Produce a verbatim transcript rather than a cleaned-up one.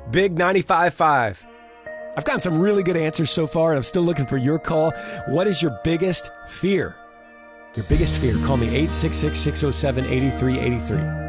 Big ninety-five point five. I've gotten some really good answers so far, and I'm still looking for your call. What is your biggest fear? Your biggest fear? Call me eight six six, six oh seven, eight three eight three.